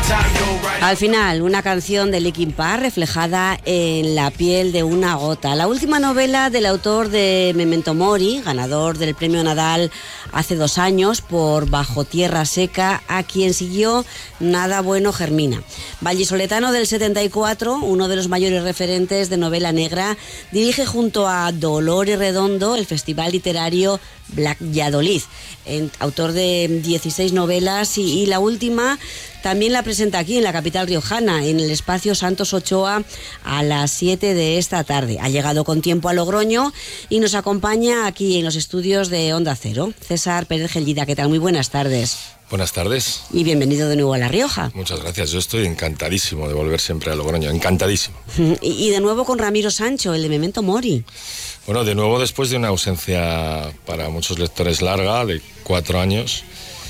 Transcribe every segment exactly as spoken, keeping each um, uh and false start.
Al final, una canción de Linkin Park reflejada en La piel de una gota. La última novela del autor de Memento Mori, ganador del premio Nadal hace dos años por Bajo tierra seca, a quien siguió Nada bueno germina. Vallisoletano del setenta y cuatro, uno de los mayores referentes de novela negra, dirige junto a Dolores Redondo el festival literario Black Valladolid, autor de dieciséis novelas y, y la última también la presenta aquí en la capital riojana, en el espacio Santos Ochoa, a las siete de esta tarde. Ha llegado con tiempo a Logroño y nos acompaña aquí en los estudios de Onda Cero. César Pérez Gellida, ¿qué tal? Muy buenas tardes. Buenas tardes. Y bienvenido de nuevo a La Rioja. Muchas gracias, yo estoy encantadísimo de volver siempre a Logroño, encantadísimo. Y, y de nuevo con Ramiro Sancho, el de Memento Mori. Bueno, de nuevo después de una ausencia para muchos lectores larga, de cuatro años,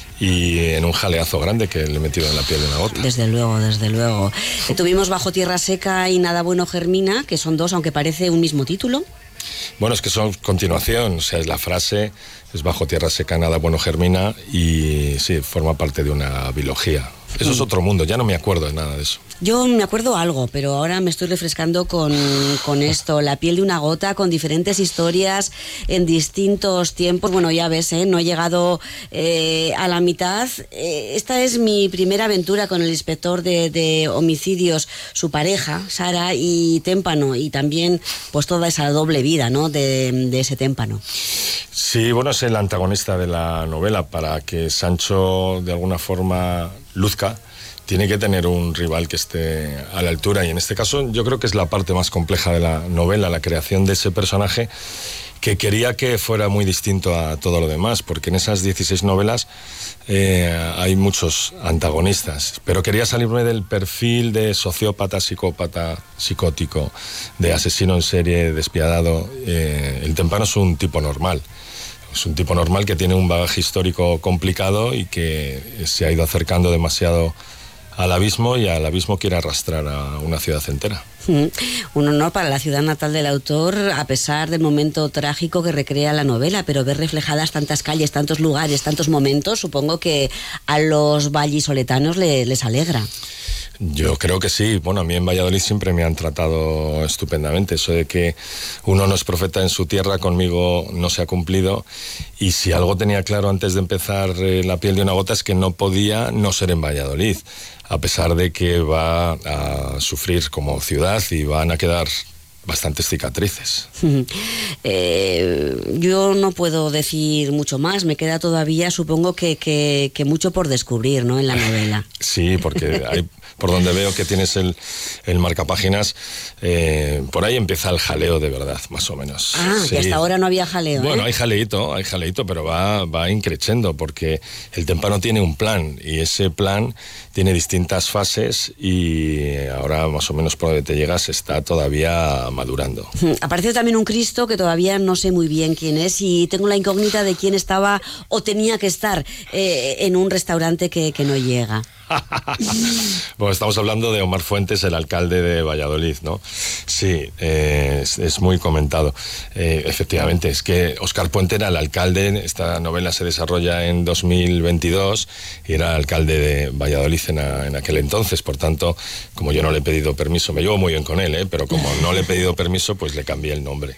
y en un jaleazo grande que le he metido en la piel de una gota. Desde luego, desde luego. Eh, tuvimos Bajo tierra seca y Nada bueno germina, que son dos, aunque parece un mismo título. Bueno, es que son continuación, o sea, es la frase, es Bajo tierra seca, nada bueno germina, y sí, forma parte de una biología. Eso es otro mundo, ya no me acuerdo de nada de eso. Yo me acuerdo algo, pero ahora me estoy refrescando con, con esto. La piel de una gota, con diferentes historias en distintos tiempos. Bueno, ya ves, ¿eh? No he llegado eh, a la mitad. Eh, esta es mi primera aventura con el inspector de, de homicidios, su pareja, Sara, y Témpano, y también pues toda esa doble vida, ¿no?, de, de ese Témpano. Sí, bueno, es el antagonista de la novela. Para que Sancho de alguna forma luzca, tiene que tener un rival que esté a la altura, y en este caso yo creo que es la parte más compleja de la novela, la creación de ese personaje que quería que fuera muy distinto a todo lo demás, porque en esas dieciséis novelas eh, hay muchos antagonistas, pero quería salirme del perfil de sociópata, psicópata, psicótico, de asesino en serie, despiadado. Eh, el Témpano es un tipo normal. Es un tipo normal que tiene un bagaje histórico complicado y que se ha ido acercando demasiado al abismo, y al abismo quiere arrastrar a una ciudad entera. Un honor para la ciudad natal del autor, a pesar del momento trágico que recrea la novela, pero ver reflejadas tantas calles, tantos lugares, tantos momentos, supongo que a los vallisoletanos le, les alegra. Yo creo que sí. Bueno, a mí en Valladolid siempre me han tratado estupendamente. Eso de que uno no es profeta en su tierra, conmigo no se ha cumplido. Y si algo tenía claro antes de empezar eh, La piel de una gota, es que no podía no ser en Valladolid, a pesar de que va a sufrir como ciudad y van a quedar bastantes cicatrices. Eh, yo no puedo decir mucho más, me queda todavía, supongo que, que, que mucho por descubrir, ¿no?, en la novela. Sí, porque hay, por donde veo que tienes el, el marcapáginas, eh, por ahí empieza el jaleo de verdad, más o menos. Ah, sí. Que hasta ahora no había jaleo. Bueno, ¿eh? hay jaleito, hay jaleito, pero va, va increciendo, porque el Témpano tiene un plan, y ese plan tiene distintas fases, y ahora más o menos por donde te llegas está todavía madurando. Apareció también un Cristo que todavía no sé muy bien quién es, y tengo la incógnita de quién estaba o tenía que estar eh, en un restaurante que, que no llega. Bueno, estamos hablando de Omar Fuentes, el alcalde de Valladolid, ¿no? Sí, eh, es, es muy comentado. Eh, efectivamente, es que Óscar Puente era el alcalde. Esta novela se desarrolla en dos mil veintidós y era alcalde de Valladolid en, a, en aquel entonces. Por tanto, como yo no le he pedido permiso, me llevo muy bien con él, ¿eh? Pero como no le he pedido permiso, pues le cambié el nombre.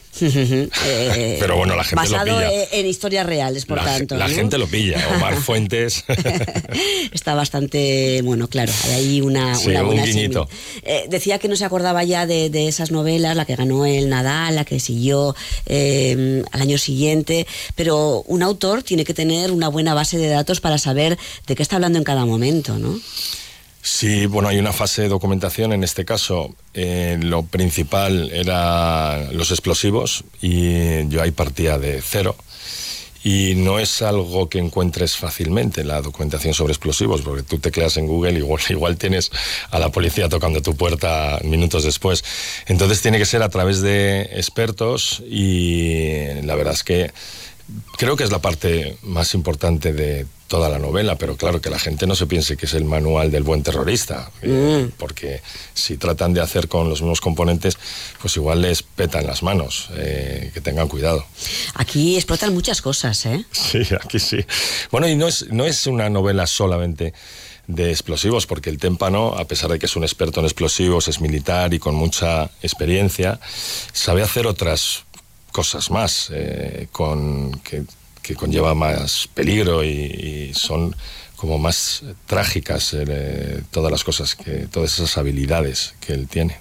eh, Pero bueno, la gente lo pilla. Basado en historias reales, por la, tanto. La ¿no? gente lo pilla. Omar Fuentes. Está bastante... Bueno, claro, hay ahí una, sí, una buena un guiñito. Eh, decía que no se acordaba ya de, de esas novelas, la que ganó el Nadal, la que siguió eh, al año siguiente, pero un autor tiene que tener una buena base de datos para saber de qué está hablando en cada momento, ¿no? Sí, bueno, hay una fase de documentación. En este caso, eh, lo principal era los explosivos, y yo ahí partía de cero. Y no es algo que encuentres fácilmente, la documentación sobre explosivos, porque tú tecleas en Google y igual, igual tienes a la policía tocando tu puerta minutos después. Entonces tiene que ser a través de expertos, y la verdad es que creo que es la parte más importante de toda la novela, pero claro, que la gente no se piense que es el manual del buen terrorista, eh, mm. porque si tratan de hacer con los mismos componentes, pues igual les petan las manos, eh, que tengan cuidado. Aquí explotan muchas cosas, ¿eh? Sí, aquí sí. Bueno, y no es, no es una novela solamente de explosivos, porque el témpano, a pesar de que es un experto en explosivos, es militar y con mucha experiencia, sabe hacer otras cosas más, eh, con, que, que conlleva más peligro y, y son como más trágicas eh, todas las cosas, que todas esas habilidades que él tiene.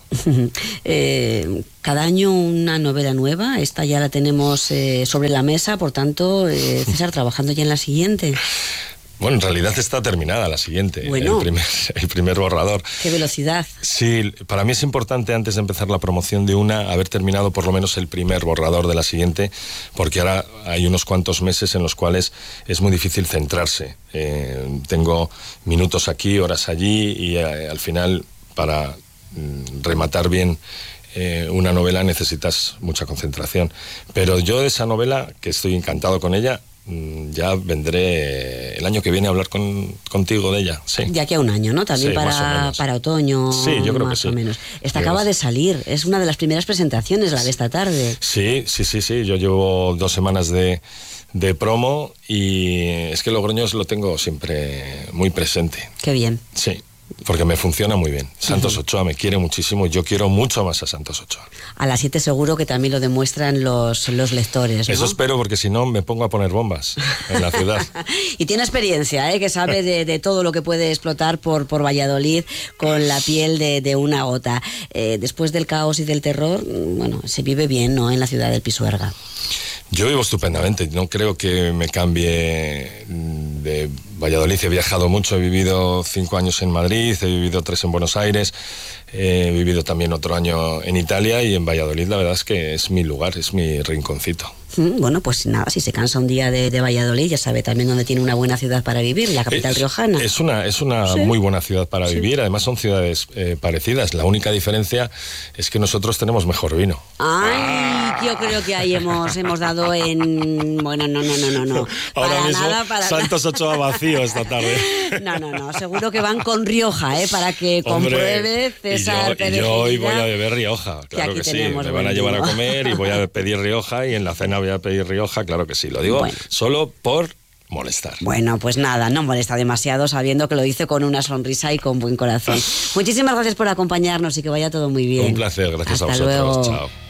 eh, cada año una novela nueva, esta ya la tenemos eh, sobre la mesa, por tanto, eh, César, trabajando ya en la siguiente. Bueno, en realidad está terminada la siguiente, bueno, el, primer, el primer borrador. ¡Qué velocidad! Sí, para mí es importante, antes de empezar la promoción de una, haber terminado por lo menos el primer borrador de la siguiente, porque ahora hay unos cuantos meses en los cuales es muy difícil centrarse. Eh, tengo minutos aquí, horas allí, y eh, al final, para mm, rematar bien eh, una novela necesitas mucha concentración. Pero yo de esa novela, que estoy encantado con ella, ya vendré el año que viene a hablar con, contigo de ella. Sí. De aquí a un año, ¿no? También sí, para, para otoño. Sí, yo creo más que sí. o menos. Esta acaba de salir, es una de las primeras presentaciones, la de esta tarde. Sí, sí, sí, sí. Yo llevo dos semanas de, de promo y es que Logroños lo tengo siempre muy presente. Qué bien. Sí. Porque me funciona muy bien. Santos uh-huh. Ochoa me quiere muchísimo y yo quiero mucho más a Santos Ochoa. A las siete seguro que también lo demuestran los, los lectores, ¿no? Eso espero, porque si no me pongo a poner bombas en la ciudad. Y tiene experiencia, ¿eh? Que sabe de, de todo lo que puede explotar por, por Valladolid con la piel de, de una gota. Eh, después del caos y del terror, bueno, se vive bien, ¿no? En la ciudad del Pisuerga. Yo vivo estupendamente, no creo que me cambie de Valladolid. He viajado mucho, he vivido cinco años en Madrid, he vivido tres en Buenos Aires, he vivido también otro año en Italia, y en Valladolid la verdad es que es mi lugar, es mi rinconcito. Bueno, pues nada, si se cansa un día de, de Valladolid, ya sabe también dónde tiene una buena ciudad para vivir, la capital es, riojana. Es una, es una ¿Sí? muy buena ciudad para sí. vivir, además son ciudades eh, parecidas. La única diferencia es que nosotros tenemos mejor vino. Ay, ah. yo creo que ahí hemos, hemos dado en... Bueno, no, no, no, no, no. Ahora para mismo, nada, para Santos Ochoa vacío esta tarde. No, no, no, seguro que van con Rioja, ¿eh? Para que compruebe César y yo, y yo hoy voy a beber Rioja, claro que, que sí. Me van a llevar a comer y voy a pedir Rioja, y en la cena voy a pedir Rioja, claro que sí. Lo digo bueno. solo por molestar. Bueno, pues nada, no molesta demasiado, sabiendo que lo dice con una sonrisa y con buen corazón. Muchísimas gracias por acompañarnos y que vaya todo muy bien. Un placer, gracias Hasta a vosotros. Luego. Chao.